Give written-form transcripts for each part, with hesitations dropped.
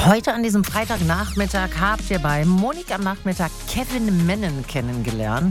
Heute an diesem Freitagnachmittag habt ihr bei Monik am Nachmittag Kevin Mennen kennengelernt.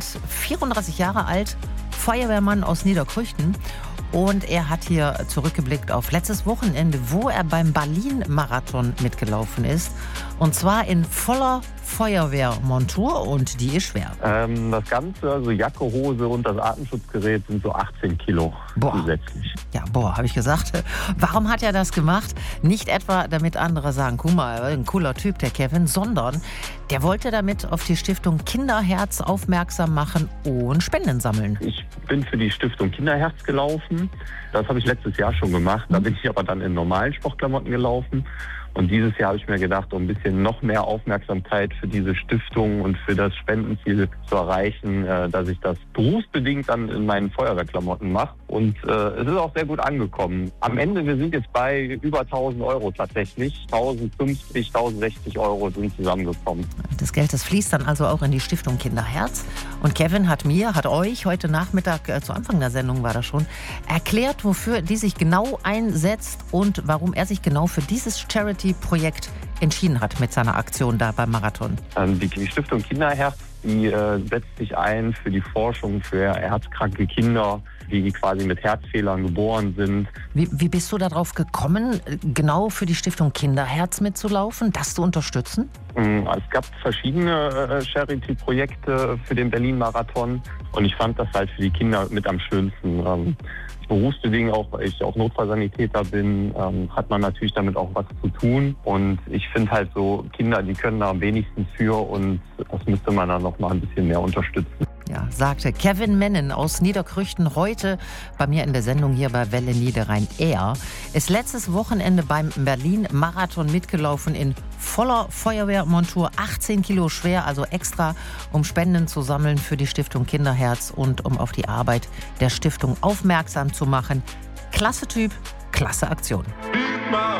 34 Jahre alt, Feuerwehrmann aus Niederkrüchten. Und er hat hier zurückgeblickt auf letztes Wochenende, wo er beim Berlin-Marathon mitgelaufen ist. Und zwar in voller Feuerwehrmontur, und die ist schwer. Das Ganze, also Jacke, Hose und das Atemschutzgerät, sind so 18 Kilo zusätzlich. Ja, habe ich gesagt. Warum hat er das gemacht? Nicht etwa, damit andere sagen, guck mal, ein cooler Typ, der Kevin, sondern der wollte damit auf die Stiftung Kinderherz aufmerksam machen und Spenden sammeln. Ich bin für die Stiftung Kinderherz gelaufen. Das habe ich letztes Jahr schon gemacht. Da bin ich aber dann in normalen Sportklamotten gelaufen. Und dieses Jahr habe ich mir gedacht, um ein bisschen noch mehr Aufmerksamkeit für diese Stiftung und für das Spendenziel zu erreichen, dass ich das berufsbedingt dann in meinen Feuerwehrklamotten mache. Und es ist auch sehr gut angekommen. Am Ende, wir sind jetzt bei über 1.000 Euro tatsächlich. 1.050, 1.060 Euro sind zusammengekommen. Das Geld, das fließt dann also auch in die Stiftung Kinderherz. Und Kevin hat euch heute Nachmittag, zu Anfang der Sendung war das schon, erklärt, wofür die sich genau einsetzt und warum er sich genau für dieses Charity-Projekt entschieden hat mit seiner Aktion da beim Marathon. Die Stiftung Kinderherz, die setzt sich ein für die Forschung für herzkranke Kinder, die quasi mit Herzfehlern geboren sind. Wie bist du darauf gekommen, genau für die Stiftung Kinderherz mitzulaufen, das zu unterstützen? Es gab verschiedene Charity-Projekte für den Berlin-Marathon und ich fand das halt für die Kinder mit am schönsten. Berufsbedingt auch, weil ich auch Notfallsanitäter bin, hat man natürlich damit auch was zu tun. Und ich finde halt so, Kinder, die können da am wenigsten für, und das müsste man dann noch mal ein bisschen mehr unterstützen. Ja, sagte Kevin Mennen aus Niederkrüchten heute bei mir in der Sendung hier bei Welle Niederrhein. Er ist letztes Wochenende beim Berlin-Marathon mitgelaufen in voller Feuerwehrmontur, 18 Kilo schwer, also extra, um Spenden zu sammeln für die Stiftung Kinderherz und um auf die Arbeit der Stiftung aufmerksam zu machen. Klasse Typ, klasse Aktion.